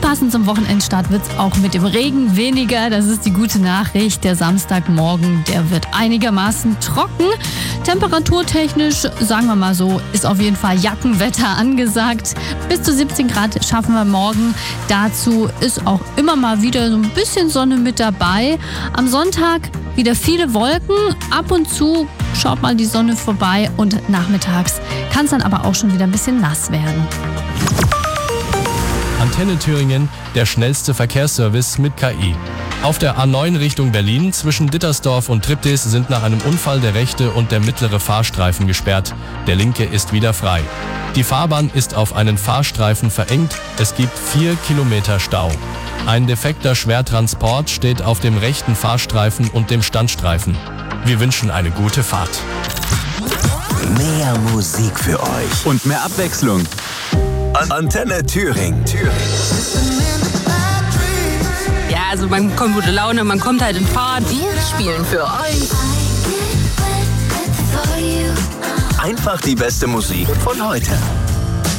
passend zum Wochenendstart wird es auch mit dem Regen weniger. Das ist die gute Nachricht. Der Samstagmorgen, der wird einigermaßen trocken. Temperaturtechnisch, sagen wir mal so, ist auf jeden Fall Jackenwetter angesagt. Bis zu 17 Grad schaffen wir morgen. Dazu ist auch immer mal wieder so ein bisschen Sonne mit dabei. Am Sonntag wieder viele Wolken. Ab und zu schaut mal die Sonne vorbei und nachmittags kann es dann aber auch schon wieder ein bisschen nass werden. Antenne Thüringen, der schnellste Verkehrsservice mit KI. Auf der A9 Richtung Berlin zwischen Dittersdorf und Triptis sind nach einem Unfall der rechte und der mittlere Fahrstreifen gesperrt. Der linke ist wieder frei. Die Fahrbahn ist auf einen Fahrstreifen verengt. Es gibt 4 Kilometer Stau. Ein defekter Schwertransport steht auf dem rechten Fahrstreifen und dem Standstreifen. Wir wünschen eine gute Fahrt. Mehr Musik für euch und mehr Abwechslung. Antenne Thüringen. Ja, also man kommt gute Laune, man kommt halt in Fahrt. Wir spielen für euch Einfach die beste Musik von heute.